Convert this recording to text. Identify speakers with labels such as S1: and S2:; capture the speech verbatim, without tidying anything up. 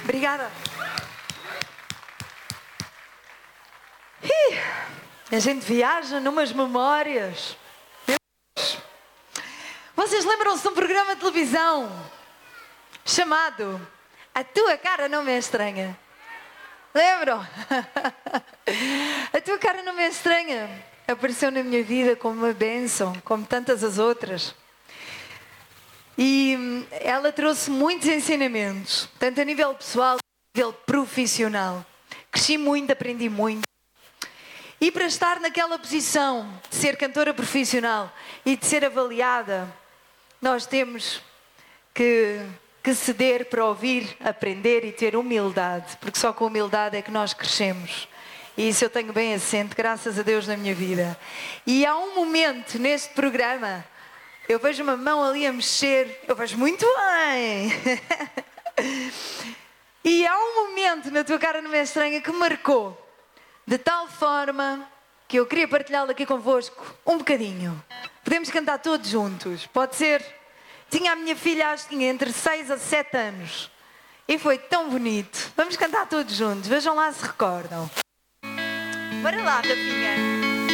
S1: Obrigada. Ih, a gente viaja numas memórias. Meu Deus. Vocês lembram-se de um programa de televisão chamado A Tua Cara Não Me É Estranha? Lembram? A Tua Cara Não Me É Estranha apareceu na minha vida como uma bênção, como tantas as outras. E ela trouxe muitos ensinamentos, tanto a nível pessoal como a nível profissional. Cresci muito, aprendi muito. E para estar naquela posição de ser cantora profissional e de ser avaliada, nós temos que, que ceder para ouvir, aprender e ter humildade, porque só com humildade é que nós crescemos. E isso eu tenho bem assente, graças a Deus, na minha vida. E há um momento neste programa, eu vejo uma mão ali a mexer, eu vejo muito bem. E há um momento na Tua Cara Não Me É Estranha que marcou, de tal forma que eu queria partilhá-lo aqui convosco um bocadinho. Podemos cantar todos juntos, pode ser? Tinha a minha filha, acho que tinha entre seis a sete anos. E foi tão bonito. Vamos cantar todos juntos, vejam lá se recordam. Bora lá, Rafinha.